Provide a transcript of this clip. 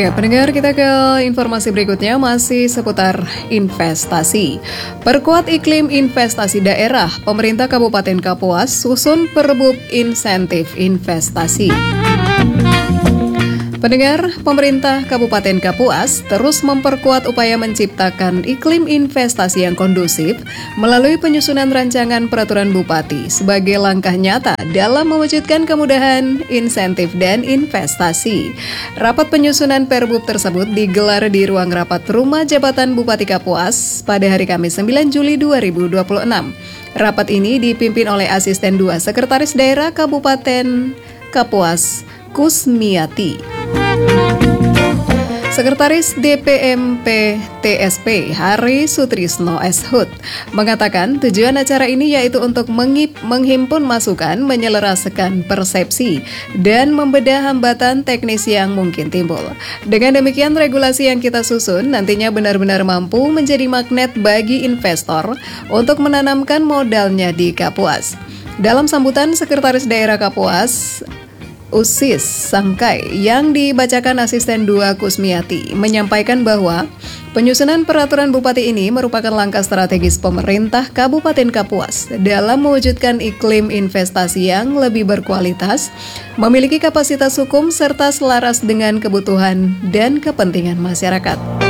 Ya, pendengar, kita ke informasi berikutnya masih seputar investasi. Perkuat iklim investasi daerah, pemerintah Kabupaten Kapuas susun Perbup insentif investasi. Pendengar, pemerintah Kabupaten Kapuas terus memperkuat upaya menciptakan iklim investasi yang kondusif melalui penyusunan rancangan peraturan bupati sebagai langkah nyata dalam mewujudkan kemudahan insentif dan investasi. Rapat penyusunan Perbup tersebut digelar di ruang rapat Rumah Jabatan Bupati Kapuas pada hari Kamis 9 Juli 2026. Rapat ini dipimpin oleh Asisten 2 Sekretaris Daerah Kabupaten Kapuas, Kusmiati. Sekretaris DPMP TSP Hari Sutrisno Eshut mengatakan tujuan acara ini yaitu untuk menghimpun masukan, menyelaraskan persepsi, dan membedah hambatan teknis yang mungkin timbul. Dengan demikian, regulasi yang kita susun nantinya benar-benar mampu menjadi magnet bagi investor untuk menanamkan modalnya di Kapuas. Dalam sambutan Sekretaris Daerah Kapuas, Usis Sangkai yang dibacakan Asisten 2 Kusmiati menyampaikan bahwa penyusunan peraturan bupati ini merupakan langkah strategis pemerintah Kabupaten Kapuas dalam mewujudkan iklim investasi yang lebih berkualitas, memiliki kapasitas hukum serta selaras dengan kebutuhan dan kepentingan masyarakat.